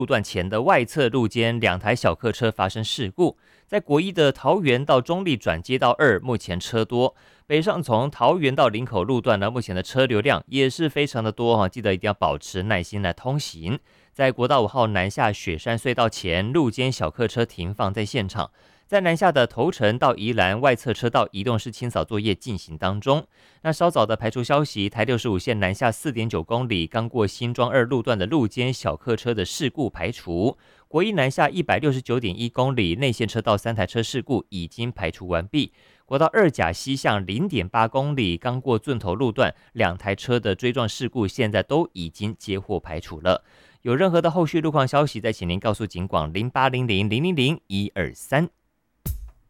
路段前的外侧路肩2台小客车发生事故，在国一的桃园到中立转接道2，目前车多。北上从桃园到林口路段呢，目前的车流量也是非常的多记得一定要保持耐心来通行。在国道5号南下雪山隧道前，路肩小客车停放在现场。在南下的头城到宜兰外侧车道移动式清扫作业进行当中。那稍早的排除消息，台65线南下4.9公里，刚过新庄2路段的路肩小客车的事故排除。国一南下169.1公里，内线车道3台车事故已经排除完毕。国道2甲西向0.8公里，刚过圳头路段2台车的追撞事故，现在都已经接获排除了。有任何的后续路况消息，再请您告诉警广0800000123。